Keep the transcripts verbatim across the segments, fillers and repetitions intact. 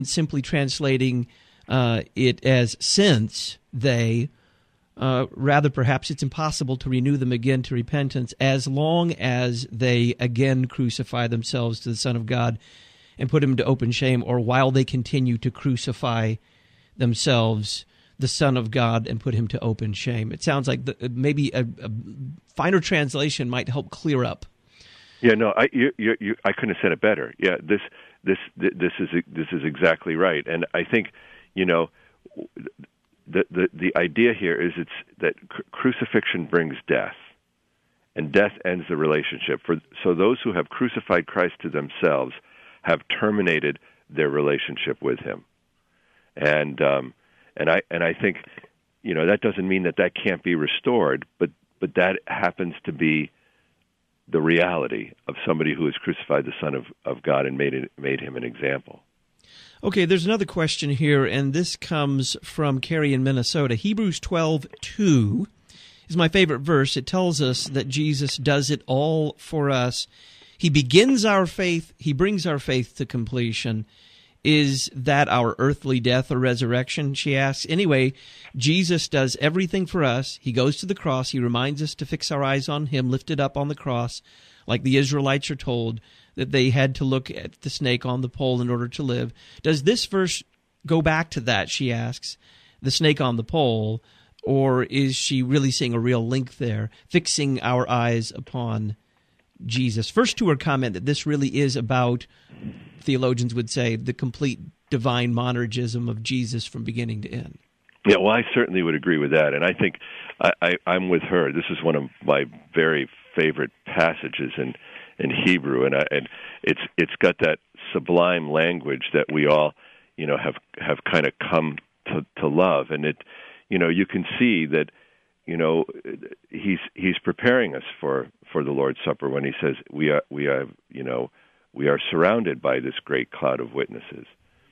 simply translating uh, it as since they, uh, rather perhaps it's impossible to renew them again to repentance as long as they again crucify themselves to the Son of God and put him to open shame, or while they continue to crucify themselves, the Son of God, and put him to open shame. It sounds like the, maybe a, a finer translation might help clear up. Yeah, no, I you, you, you, I couldn't have said it better. Yeah, this this this is this is exactly right, and I think you know the the the idea here is it's that crucifixion brings death, and death ends the relationship. For so those who have crucified Christ to themselves have terminated their relationship with him, and um, and I and I think you know that doesn't mean that that can't be restored, but but that happens to be the reality of somebody who has crucified the Son of, of God and made it, made him an example. Okay, there's another question here, and this comes from Carrie in Minnesota. Hebrews twelve two is my favorite verse. It tells us that Jesus does it all for us. He begins our faith. He brings our faith to completion. Is that our earthly death or resurrection, she asks. Anyway, Jesus does everything for us. He goes to the cross. He reminds us to fix our eyes on him, lifted up on the cross, like the Israelites are told that they had to look at the snake on the pole in order to live. Does this verse go back to that, she asks, the snake on the pole, or is she really seeing a real link there, fixing our eyes upon Jesus? First to her comment that this really is about, theologians would say, the complete divine monergism of Jesus from beginning to end. Yeah, well, I certainly would agree with that, and I think I, I, I'm with her. This is one of my very favorite passages in, in Hebrew, and, I, and it's it's got that sublime language that we all, you know, have have kind of come to, to love, and it, you know, you can see that, you know, he's he's preparing us for, for the Lord's Supper when he says we are we are you know. we are surrounded by this great cloud of witnesses,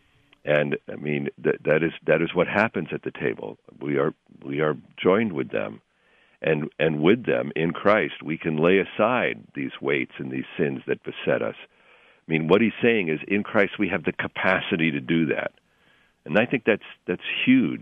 and I mean that that is that is what happens at the table. We are we are joined with them, and and with them in Christ, we can lay aside these weights and these sins that beset us. I mean, what he's saying is, in Christ we have the capacity to do that, and I think that's that's huge.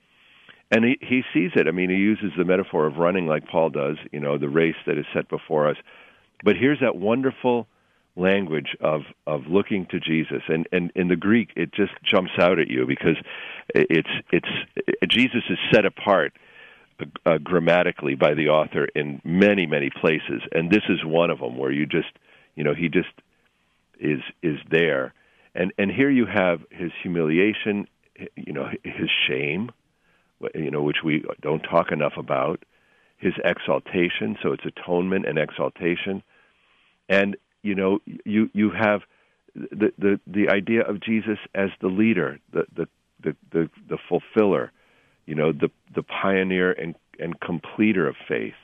And he he sees it. I mean, he uses the metaphor of running like Paul does. You know, the race that is set before us. But here's that wonderful language of, of looking to Jesus, and, and in the Greek it just jumps out at you because it's it's it, Jesus is set apart uh, grammatically by the author in many many places, and this is one of them where you just you know he just is is there, and and here you have his humiliation, you know his shame, you know which we don't talk enough about, his exaltation, so it's atonement and exaltation, and You know, you you have the, the the idea of Jesus as the leader, the the the the, the fulfiller, you know, the the pioneer and, and completer of faith,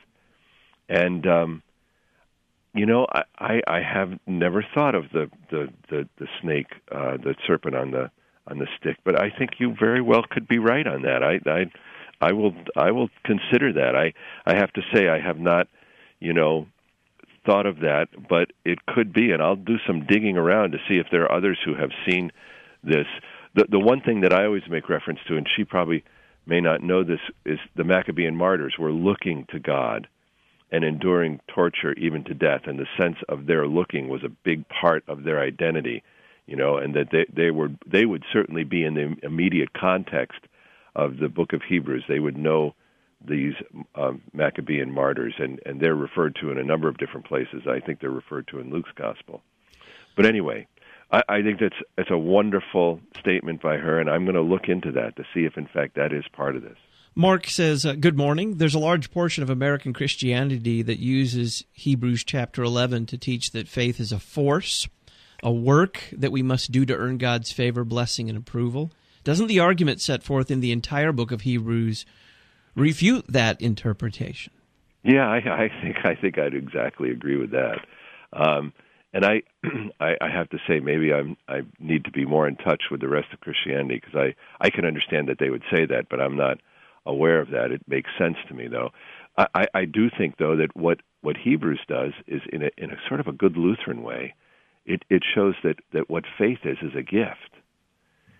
and um, you know, I, I, I have never thought of the the the, the snake, uh, the serpent on the on the stick, but I think you very well could be right on that. I I, I will I will consider that. I I have to say I have not, you know. thought of that, but it could be, and I'll do some digging around to see if there are others who have seen this. The the one thing that I always make reference to, and she probably may not know this, is the Maccabean martyrs were looking to God and enduring torture even to death, and the sense of their looking was a big part of their identity, you know, and that they, they were they would certainly be in the immediate context of the book of Hebrews. They would know these um, Maccabean martyrs, and, and they're referred to in a number of different places. I think they're referred to in Luke's gospel. But anyway, I, I think that's, that's a wonderful statement by her, and I'm going to look into that to see if, in fact, that is part of this. Mark says, uh, good morning. There's a large portion of American Christianity that uses Hebrews chapter eleven to teach that faith is a force, a work that we must do to earn God's favor, blessing, and approval. Doesn't the argument set forth in the entire book of Hebrews refute that interpretation? Yeah, I, I think I think I'd exactly agree with that. Um, and I, I, I have to say, maybe I'm I need to be more in touch with the rest of Christianity, because I, I can understand that they would say that, but I'm not aware of that. It makes sense to me, though. I, I, I do think, though, that what, what Hebrews does is in a in a sort of a good Lutheran way. It it shows that, that what faith is is a gift.